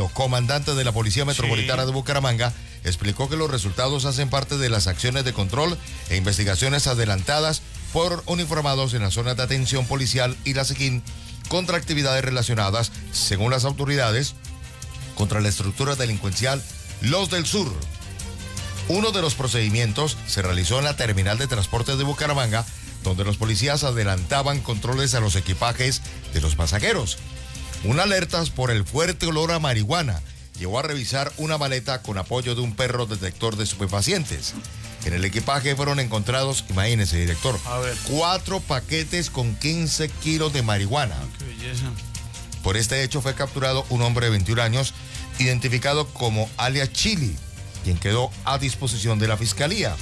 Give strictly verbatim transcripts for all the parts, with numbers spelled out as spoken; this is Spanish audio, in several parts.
Giraldo, comandante de la Policía Metropolitana sí. de Bucaramanga, explicó que los resultados hacen parte de las acciones de control e investigaciones adelantadas por uniformados en las zonas de atención policial y la SEGIN contra actividades relacionadas, según las autoridades, contra la estructura delincuencial Los del Sur. Uno de los procedimientos se realizó en la terminal de transporte de Bucaramanga, donde los policías adelantaban controles a los equipajes de los pasajeros. Una alerta por el fuerte olor a marihuana llevó a revisar una maleta con apoyo de un perro detector de estupefacientes. En el equipaje fueron encontrados, imagínese, director, a ver. cuatro paquetes con quince kilos de marihuana. Oh, qué belleza. Por este hecho fue capturado un hombre de veintiún años, identificado como alias Chili, quien quedó a disposición de la Fiscalía.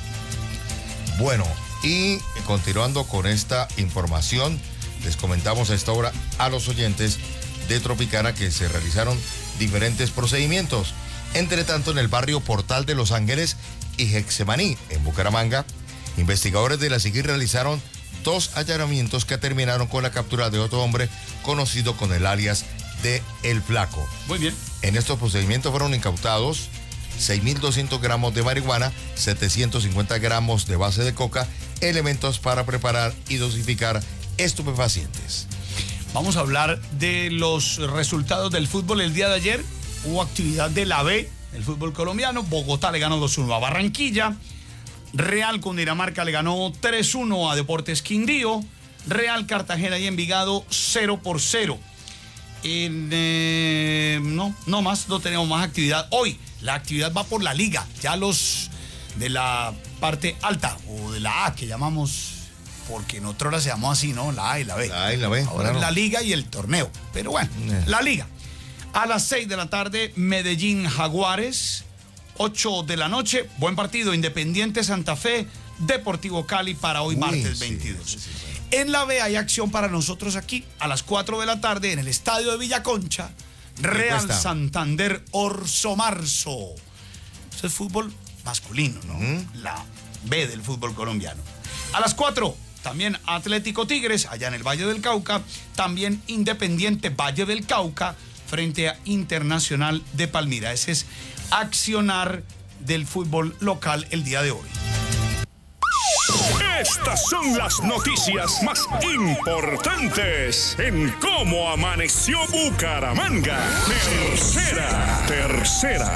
Bueno, y continuando con esta información, les comentamos a esta hora a los oyentes de Tropicana que se realizaron diferentes procedimientos. Entre tanto, en el barrio Portal de Los Ángeles y Getsemaní, en Bucaramanga, investigadores de la SEGIN realizaron dos allanamientos que terminaron con la captura de otro hombre conocido con el alias de El Flaco. Muy bien. En estos procedimientos fueron incautados seis mil doscientos gramos de marihuana, setecientos cincuenta gramos de base de coca, elementos para preparar y dosificar estupefacientes. Vamos a hablar de los resultados del fútbol el día de ayer. Hubo actividad de la B, el fútbol colombiano. Bogotá le ganó dos uno a Barranquilla. Real Cundinamarca le ganó tres uno a Deportes Quindío. Real Cartagena y Envigado cero por cero. En, eh, no, no más, no tenemos más actividad. Hoy la actividad va por la liga. Ya los de la parte alta o de la A que llamamos, porque en otra hora se llamó así, ¿no? La A y la B. La A y la B. Ahora claro. es la liga y el torneo. Pero bueno, Eh. la liga. A las seis de la tarde, Medellín Jaguares. ocho de la noche, buen partido. Independiente Santa Fe, Deportivo Cali para hoy, Uy, martes sí, veintidós. sí, sí, sí. En la B hay acción para nosotros aquí a las cuatro de la tarde en el estadio de Villaconcha. Real cuesta? Santander Orso Marzo. Eso es fútbol masculino, ¿no? Uh-huh. La B del fútbol colombiano. A las cuatro, también Atlético Tigres, allá en el Valle del Cauca. También Independiente Valle del Cauca frente a Internacional de Palmira. Ese es accionar del fútbol local el día de hoy. Estas son las noticias más importantes en Cómo Amaneció Bucaramanga. Tercera, tercera.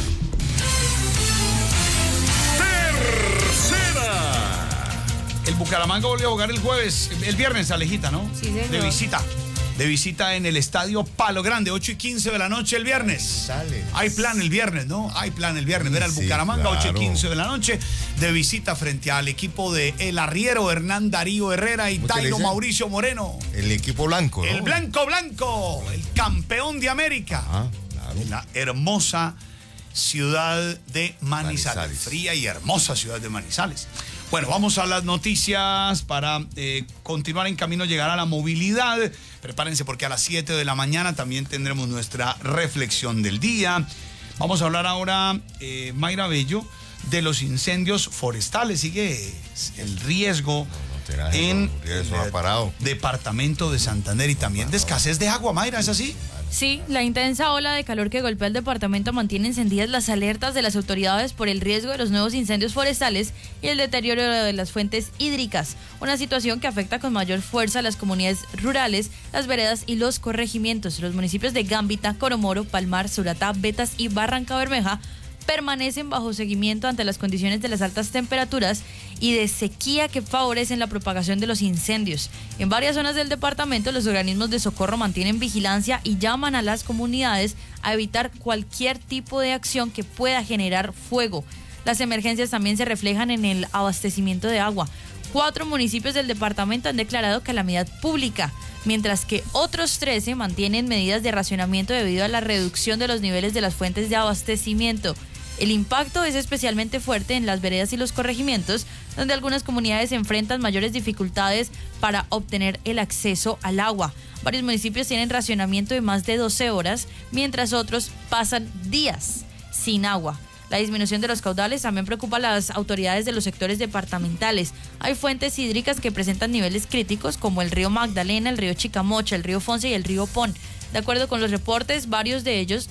Tercera. El Bucaramanga volvió a jugar el jueves, el viernes, Alejita, ¿no? Sí, señor. De visita. De visita en el estadio Palo Grande, ocho y quince de la noche el viernes. Sale. Hay plan el viernes, ¿no? Hay plan el viernes. Ver al Sí, Bucaramanga, claro. ocho y quince de la noche, de visita frente al equipo de El Arriero, Hernán Darío Herrera y ¿Cómo que le Tairo dicen? Mauricio Moreno. El equipo blanco, ¿no? El Blanco Blanco, el campeón de América. Ah, claro. En la hermosa ciudad de Manizales. Manizales. Fría y hermosa ciudad de Manizales. Bueno, vamos a las noticias para eh, continuar en camino, llegar a la movilidad. Prepárense porque a las siete de la mañana también tendremos nuestra reflexión del día. Vamos a hablar ahora, eh, Mayra Bello, de los incendios forestales. Sigue el riesgo No, será eso, en porque eso el ha parado. departamento de Santander y también de escasez de agua, Mayra, ¿es así? Sí, la intensa ola de calor que golpea el departamento mantiene encendidas las alertas de las autoridades por el riesgo de los nuevos incendios forestales y el deterioro de las fuentes hídricas, una situación que afecta con mayor fuerza a las comunidades rurales, las veredas y los corregimientos. Los municipios de Gambita, Coromoro, Palmar, Suratá, Betas y Barranca Bermeja permanecen bajo seguimiento ante las condiciones de las altas temperaturas y de sequía que favorecen la propagación de los incendios. En varias zonas del departamento, los organismos de socorro mantienen vigilancia y llaman a las comunidades a evitar cualquier tipo de acción que pueda generar fuego. Las emergencias también se reflejan en el abastecimiento de agua. Cuatro municipios del departamento han declarado calamidad pública, mientras que otros trece mantienen medidas de racionamiento debido a la reducción de los niveles de las fuentes de abastecimiento. El impacto es especialmente fuerte en las veredas y los corregimientos, donde algunas comunidades enfrentan mayores dificultades para obtener el acceso al agua. Varios municipios tienen racionamiento de más de doce horas, mientras otros pasan días sin agua. La disminución de los caudales también preocupa a las autoridades de los sectores departamentales. Hay fuentes hídricas que presentan niveles críticos como el río Magdalena, el río Chicamocha, el río Fonce y el río Pon. De acuerdo con los reportes, varios de ellos